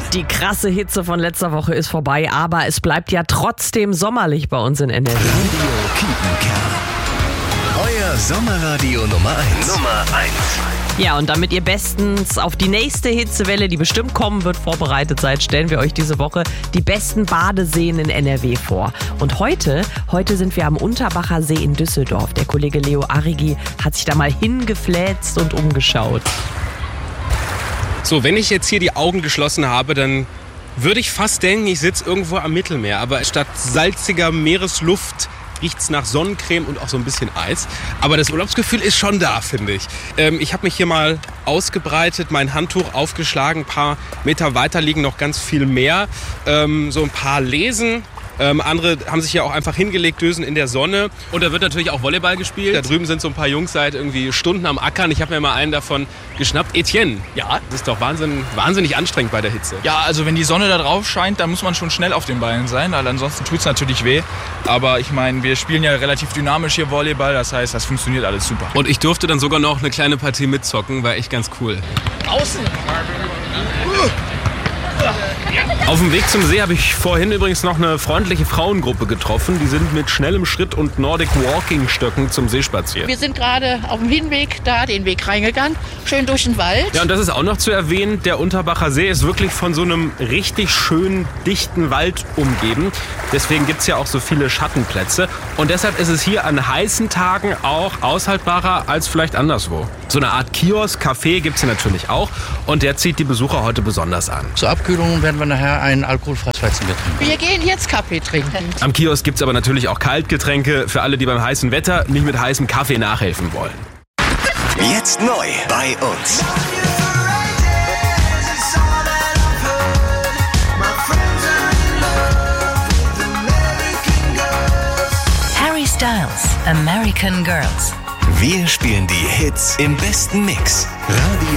Die krasse Hitze von letzter Woche ist vorbei, aber es bleibt ja trotzdem sommerlich bei uns in NRW. Radio Kiepenkerl. Euer Sommerradio Nummer 1. Ja, und damit ihr bestens auf die nächste Hitzewelle, die bestimmt kommen wird, vorbereitet seid, stellen wir euch diese Woche die besten Badeseen in NRW vor. Und heute sind wir am Unterbacher See in Düsseldorf. Der Kollege Leo Arrigi hat sich da mal hingefläzt und umgeschaut. So, wenn ich jetzt hier die Augen geschlossen habe, dann würde ich fast denken, ich sitze irgendwo am Mittelmeer. Aber statt salziger Meeresluft riecht's nach Sonnencreme und auch so ein bisschen Eis. Aber das Urlaubsgefühl ist schon da, finde ich. Ich habe mich hier mal ausgebreitet, mein Handtuch aufgeschlagen. Ein paar Meter weiter liegen noch ganz viel mehr. So ein paar Lesen. Andere haben sich ja auch einfach hingelegt, dösen in der Sonne. Und da wird natürlich auch Volleyball gespielt. Da drüben sind so ein paar Jungs seit irgendwie Stunden am Ackern. Ich habe mir mal einen davon geschnappt. Etienne, ja, das ist doch wahnsinnig anstrengend bei der Hitze. Ja, also wenn die Sonne da drauf scheint, dann muss man schon schnell auf den Beinen sein, weil ansonsten tut's natürlich weh. Aber ich meine, wir spielen ja relativ dynamisch hier Volleyball, das heißt, das funktioniert alles super. Und ich durfte dann sogar noch eine kleine Partie mitzocken, war echt ganz cool. Außen! Auf dem Weg zum See habe ich vorhin übrigens noch eine freundliche Frauengruppe getroffen. Die sind mit schnellem Schritt und Nordic Walking Stöcken zum See spaziert. Wir sind gerade auf dem Hinweg da, den Weg reingegangen, schön durch den Wald. Ja, und das ist auch noch zu erwähnen, der Unterbacher See ist wirklich von so einem richtig schönen, dichten Wald umgeben. Deswegen gibt es ja auch so viele Schattenplätze. Und deshalb ist es hier an heißen Tagen auch aushaltbarer als vielleicht anderswo. So eine Art Kiosk, Café gibt es hier natürlich auch. Und der zieht die Besucher heute besonders an. Zur Abkühlung werden wir nachher ein alkoholfreies Weizenbier trinken. Wir gehen jetzt Kaffee trinken. Am Kiosk gibt es aber natürlich auch Kaltgetränke für alle, die beim heißen Wetter nicht mit heißem Kaffee nachhelfen wollen. Jetzt neu bei uns. Harry Styles, American Girls. Wir spielen die Hits im besten Mix. Radio